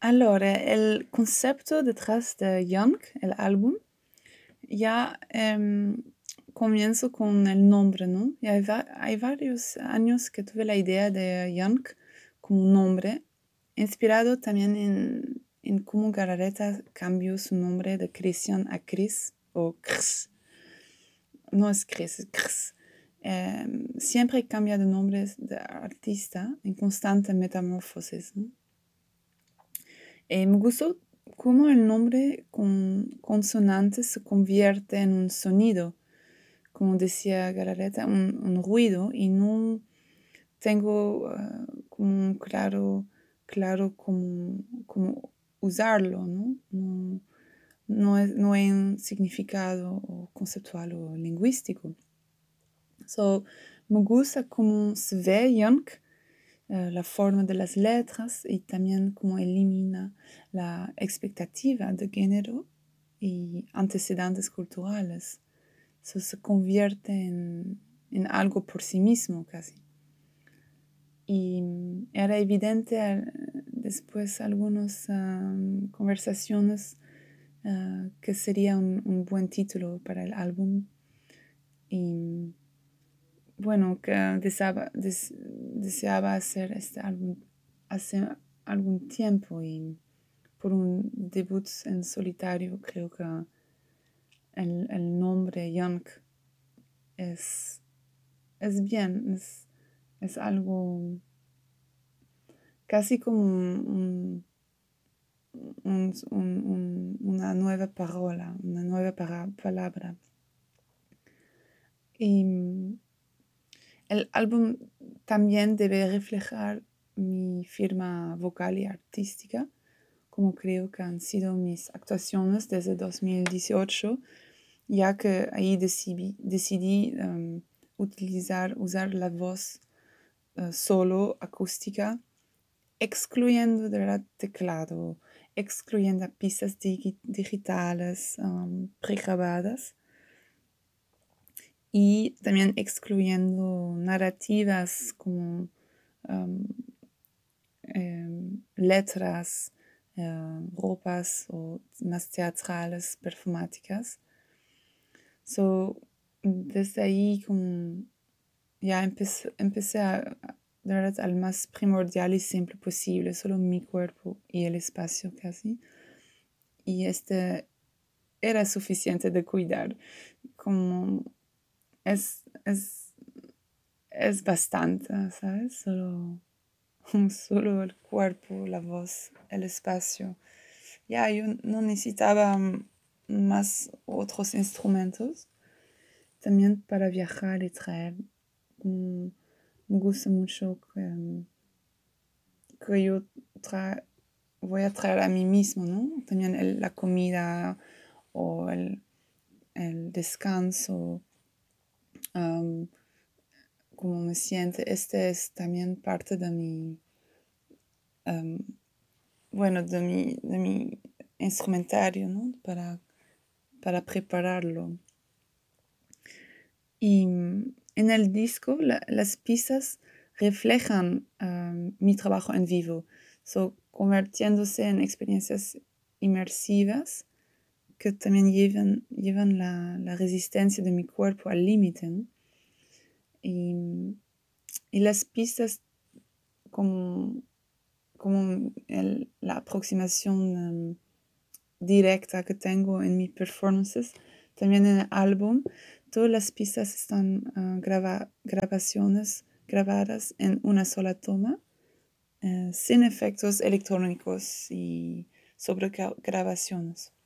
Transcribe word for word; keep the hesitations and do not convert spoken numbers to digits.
Allora, el concepto detrás de Yank, el álbum, ya em, comienzo con el nombre, ¿no? Y hay, va- hay varios años que tuve la idea de Yank como nombre, inspirado también en, en cómo Galareta cambió su nombre de Christian a Chris o Chris. No es Chris, es Chris. Em, siempre cambia de nombre de artista en constante metamorfosis, ¿no? Eh, me gustó cómo el nombre con consonantes se convierte en un sonido, como decía Galareta, un, un ruido, y no tengo uh, como un claro, claro cómo, cómo usarlo, ¿no? No, no, es, no hay un significado o conceptual o lingüístico. So, me gusta cómo se ve Yank, Uh, la forma de las letras y también cómo elimina la expectativa de género y antecedentes culturales. Eso se convierte en, en algo por sí mismo casi. Y um, era evidente uh, después algunas um, conversaciones uh, que sería un, un buen título para el álbum. Y bueno, que deseaba, des, deseaba hacer este álbum hace algún tiempo y por un debut en solitario creo que el, el nombre Yank es, es bien, es, es algo casi como un, un, un, una nueva parola, una nueva para, palabra. Y el álbum también debe reflejar mi firma vocal y artística, como creo que han sido mis actuaciones desde dos mil dieciocho, ya que ahí decidí, decidí um, utilizar, usar la voz uh, solo acústica, excluyendo del teclado, excluyendo pistas digi digitales um, pregrabadas y también excluyendo narrativas como um, eh, letras, eh, ropas o más teatrales, performáticas. So, desde ahí como ya empecé, empecé a, de verdad, al más primordial y simple posible, solo mi cuerpo y el espacio casi. Y este era suficiente de cuidar, como es, es, es bastante, ¿sabes? Solo, solo el cuerpo, la voz, el espacio. Ya, yo no necesitaba más otros instrumentos. También para viajar y traer. Mm, me gusta mucho que, que yo tra voy a traer a mí mismo, ¿no? También el, la comida o el, el descanso, um, cómo me siento. Este es también parte de mi, um, bueno, de mi, de mi instrumentario, ¿no? Para, para prepararlo. Y en el disco la, las pistas reflejan um, mi trabajo en vivo, so, convirtiéndose en experiencias inmersivas que también llevan, llevan la, la resistencia de mi cuerpo al límite, ¿no? Y, y las pistas como, como el, la aproximación um, directa que tengo en mis performances, también en el álbum, todas las pistas están uh, grava grabaciones grabadas en una sola toma, uh, sin efectos electrónicos y sobre grabaciones.